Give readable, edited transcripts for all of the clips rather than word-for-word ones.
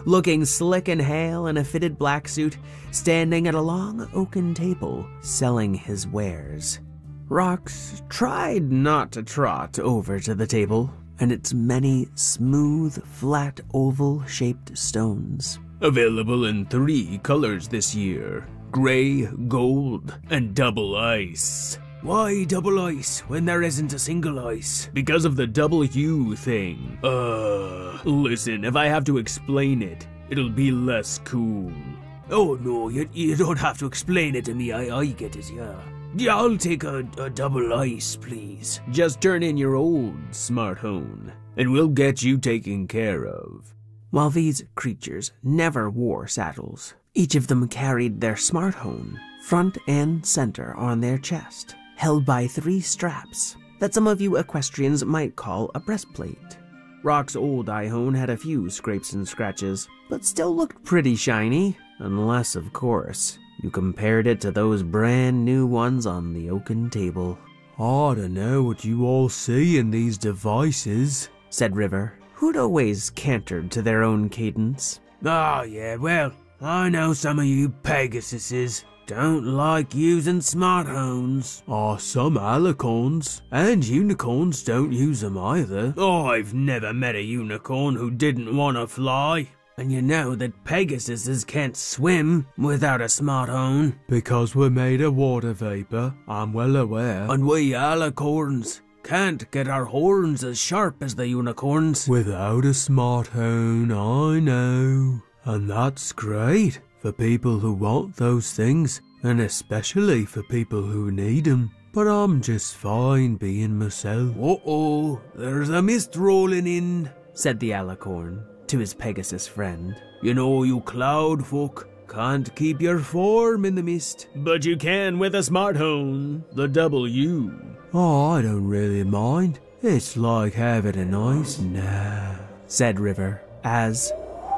looking slick and hale in a fitted black suit, standing at a long oaken table, selling his wares. Rox tried not to trot over to the table and its many smooth, flat, oval-shaped stones. Available in 3 colors this year: gray, gold, and double ice. Why double ice when there isn't a single ice? Because of the double U thing. Listen, if I have to explain it, it'll be less cool. Oh no, you don't have to explain it to me, I get it, yeah. Yeah, I'll take a double ice, please. Just turn in your old smart hone, and we'll get you taken care of. While these creatures never wore saddles, each of them carried their smart hone, front and center, on their chest, held by 3 straps that some of you equestrians might call a breastplate. Rock's old ihone had a few scrapes and scratches, but still looked pretty shiny, unless, of course, you compared it to those brand new ones on the oaken table. I don't know what you all see in these devices, said River, who'd always cantered to their own cadence. Oh yeah, well, I know some of you Pegasuses don't like using smart hones. Some alicorns and unicorns don't use them either. I've never met a unicorn who didn't want to fly. And you know that Pegasuses can't swim without a smart hone. Because we're made of water vapor, I'm well aware. And we alicorns can't get our horns as sharp as the unicorns. Without a smart hone, I know. And that's great for people who want those things, and especially for people who need them. But I'm just fine being myself. Uh-oh, there's a mist rolling in, said the alicorn to his Pegasus friend. You know, you cloud folk can't keep your form in the mist. But you can with a smart hone, the double U. I don't really mind. It's like having a nice nap, said River, as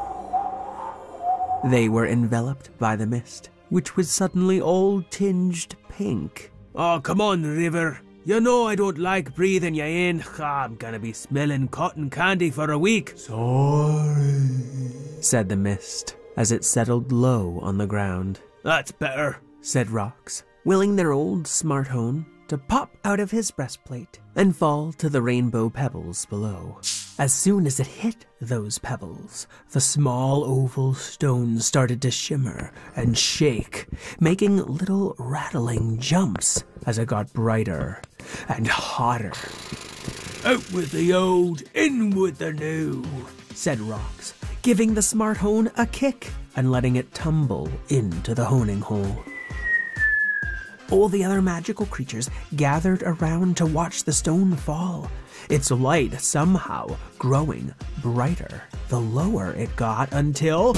they were enveloped by the mist, which was suddenly all tinged pink. Oh, come on, River. You know I don't like breathing you in. I'm gonna be smelling cotton candy for a week. Sorry, said the mist, as it settled low on the ground. That's better, said Rox, willing their old smart hone to pop out of his breastplate and fall to the rainbow pebbles below. As soon as it hit those pebbles, the small oval stones started to shimmer and shake, making little rattling jumps as it got brighter and hotter. Out with the old, in with the new, said Rox, giving the smart hone a kick and letting it tumble into the honing hole. All the other magical creatures gathered around to watch the stone fall, its light somehow growing brighter the lower it got, until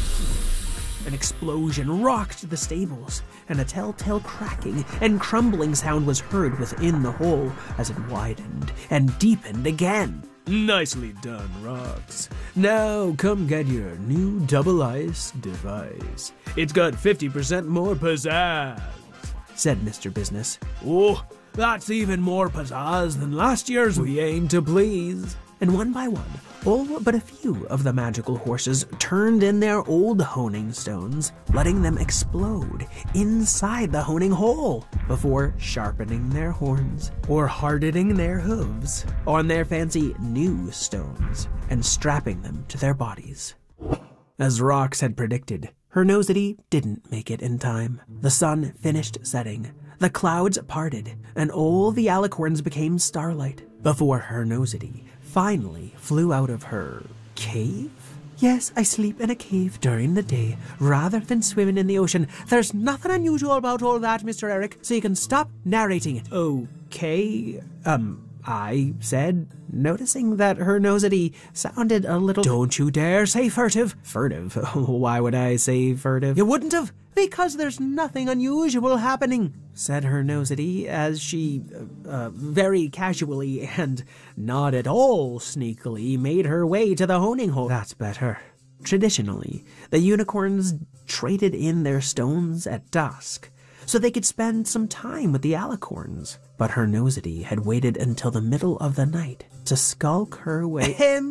an explosion rocked the stables, and a telltale cracking and crumbling sound was heard within the hole as it widened and deepened again. Nicely done, Rox. Now come get your new double ice device. It's got 50% more pizzazz, said Mr. Business. Oh, that's even more pizzazz than last year's. We aim to please. And one by one, all but a few of the magical horses turned in their old honing stones, letting them explode inside the honing hole before sharpening their horns or hardening their hooves on their fancy new stones and strapping them to their bodies. As Rox had predicted, her Nosity didn't make it in time. The sun finished setting, the clouds parted, and all the alicorns became starlight before her Nosity finally flew out of her cave? Yes, I sleep in a cave during the day rather than swimming in the ocean. There's nothing unusual about all that, Mr. Eric, so you can stop narrating it. Okay, I said, noticing that her Nosity sounded a little— Don't you dare say furtive. Furtive? Why would I say furtive? You wouldn't have? Because there's nothing unusual happening, said her Nosity as she, very casually and not at all sneakily made her way to the honing hole. That's better. Traditionally, the unicorns traded in their stones at dusk so they could spend some time with the alicorns. But her Nosity had waited until the middle of the night to skulk her way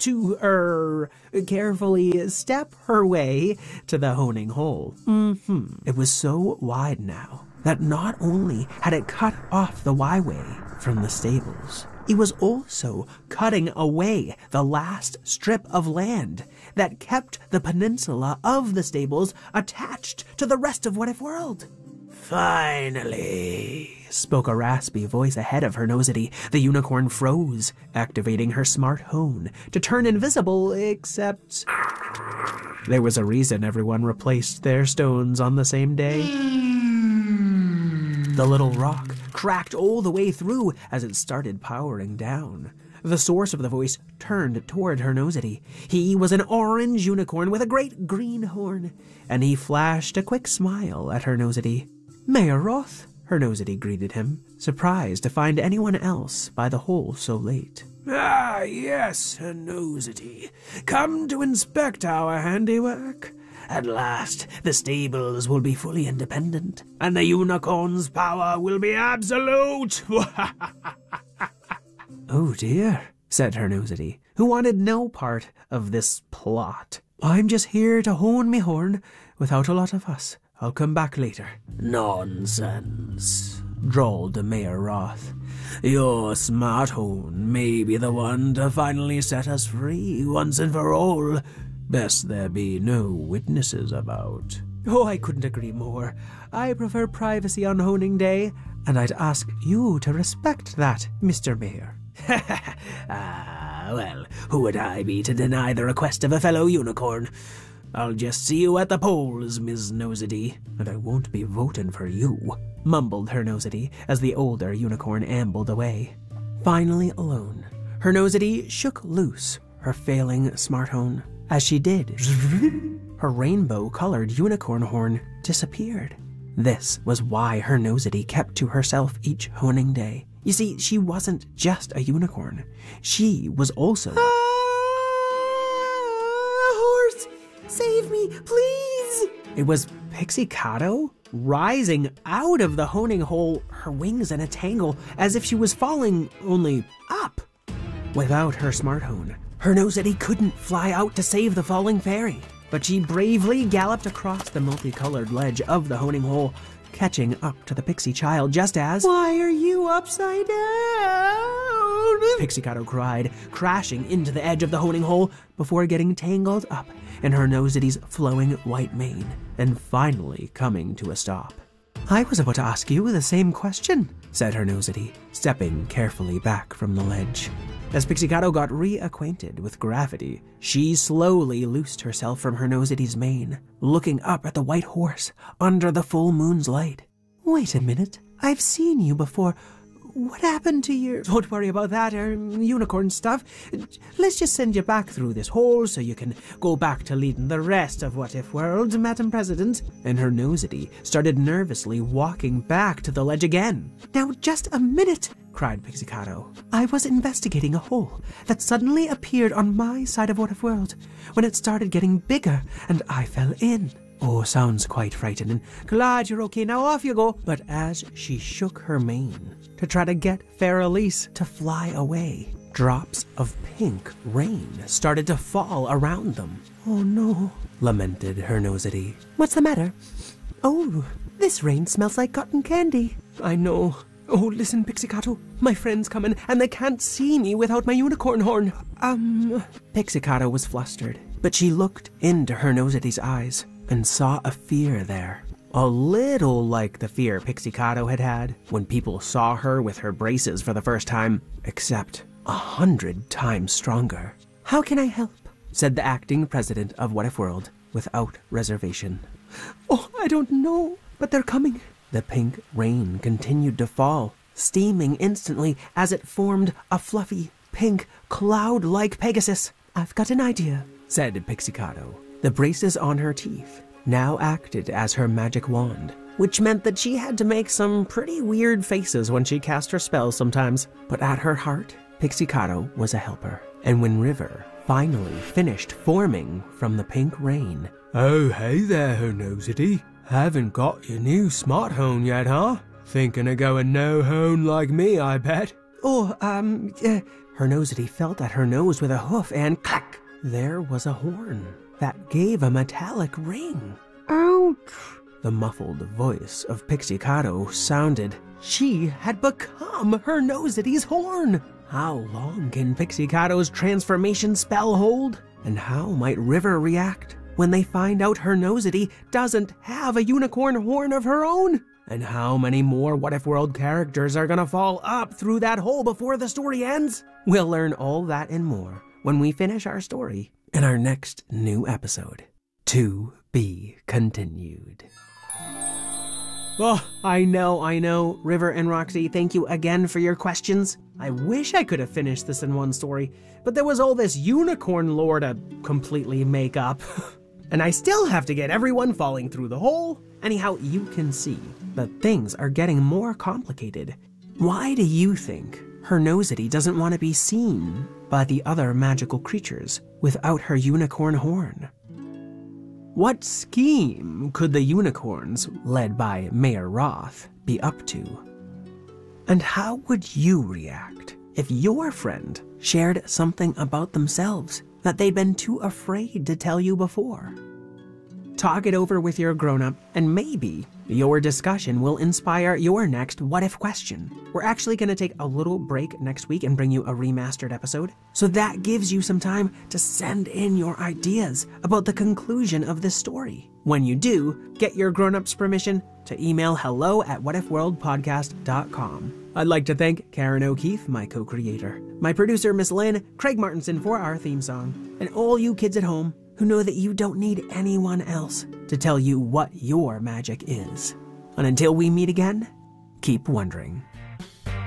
to, carefully step her way to the honing hole. It was so wide now that not only had it cut off the Y-way from the stables, it was also cutting away the last strip of land that kept the peninsula of the stables attached to the rest of What If World. Finally, spoke a raspy voice ahead of Her Nosity. The unicorn froze, activating her smart hone to turn invisible, except there was a reason everyone replaced their stones on the same day. The little rock cracked all the way through as it started powering down. The source of the voice turned toward Her Nosity. He was an orange unicorn with a great green horn, and he flashed a quick smile at Her Nosity. Mayor Roth, Her Nosity greeted him, surprised to find anyone else by the hole so late. Ah, yes, Her Nosity. Come to inspect our handiwork? At last, the stables will be fully independent, and the unicorn's power will be absolute. Oh dear, said Her Nosity, who wanted no part of this plot. I'm just here to hone me horn without a lot of fuss. I'll come back later. Nonsense, drawled Mayor Roth. Your smart hone may be the one to finally set us free once and for all. Best there be no witnesses about. Oh, I couldn't agree more. I prefer privacy on honing day, and I'd ask you to respect that, Mr. Mayor. Well, who would I be to deny the request of a fellow unicorn? I'll just see you at the polls, Miss Nosity. And I won't be voting for you, mumbled Her Nosity as the older unicorn ambled away. Finally alone, Her Nosity shook loose her failing smart hone. As she did, her rainbow-colored unicorn horn disappeared. This was why Her Nosity kept to herself each honing day. You see, she wasn't just a unicorn. She was also... horse! Save me, please! It was Pixie-Cato, rising out of the honing hole, her wings in a tangle, as if she was falling, only up. Without her smart hone, Her Nosity couldn't fly out to save the falling fairy, but she bravely galloped across the multicolored ledge of the honing hole, catching up to the pixie child just as... Why are you upside down? Pixie-Cato cried, crashing into the edge of the honing hole before getting tangled up in Her Nosity's flowing white mane and finally coming to a stop. I was about to ask you the same question, said Her Nosity, stepping carefully back from the ledge. As Pixie-Cato got reacquainted with gravity, she slowly loosed herself from Her Nosity's mane, looking up at the white horse under the full moon's light. Wait a minute, I've seen you before. What happened to your... Don't worry about that, unicorn stuff. Let's just send you back through this hole so you can go back to leading the rest of What If World, Madam President. And Her Nosity started nervously walking back to the ledge again. Now, just a minute, cried Pixie-Cato. I was investigating a hole that suddenly appeared on my side of What If World when it started getting bigger and I fell in. Oh, sounds quite frightening. Glad you're okay, now off you go. But as she shook her mane to try to get Fairelise to fly away, drops of pink rain started to fall around them. Oh no, lamented Her Nosity. What's the matter? Oh, this rain smells like cotton candy. I know. Oh, listen, Pixie-Cato. My friend's coming, and they can't see me without my unicorn horn. Pixie-Cato was flustered, but she looked into Her Nosity's eyes and saw a fear there. A little like the fear Pixie-Cato had had when people saw her with her braces for the first time, except 100 times stronger. How can I help? Said the acting president of What If World without reservation. Oh, I don't know, but they're coming. The pink rain continued to fall, steaming instantly as it formed a fluffy, pink, cloud-like Pegasus. I've got an idea, said Pixie-Cato. The braces on her teeth now acted as her magic wand, which meant that she had to make some pretty weird faces when she cast her spells sometimes. But at her heart, Pixie-Cato was a helper. And when River finally finished forming from the pink rain... Oh, hey there, Her Nosity. Haven't got your new smart hone yet, huh? Thinking of going no hone like me, I bet. Oh, Her Nosity felt at her nose with a hoof and clack! There was a horn that gave a metallic ring. Ouch! The muffled voice of Pixie-Cato sounded. She had become her Nosity's horn! How long can Pixie-Cato's transformation spell hold? And how might River react when they find out her Nosity doesn't have a unicorn horn of her own? And how many more What If World characters are gonna fall up through that hole before the story ends? We'll learn all that and more when we finish our story in our next new episode. To be continued. Oh, I know. River and Roxy, thank you again for your questions. I wish I could have finished this in one story, but there was all this unicorn lore to completely make up. And I still have to get everyone falling through the hole. Anyhow, you can see that things are getting more complicated. Why do you think her Nosity doesn't want to be seen by the other magical creatures without her unicorn horn? What scheme could the unicorns, led by Mayor Roth, be up to? And how would you react if your friend shared something about themselves that they'd been too afraid to tell you before? Talk it over with your grown-up, and maybe your discussion will inspire your next What If question. We're actually going to take a little break next week and bring you a remastered episode, so that gives you some time to send in your ideas about the conclusion of this story. When you do, get your grown-up's permission to email hello@whatifworldpodcast.com. I'd like to thank Karen O'Keefe, my co-creator, my producer, Miss Lynn, Craig Martinson for our theme song, and all you kids at home who know that you don't need anyone else to tell you what your magic is. And until we meet again, keep wondering.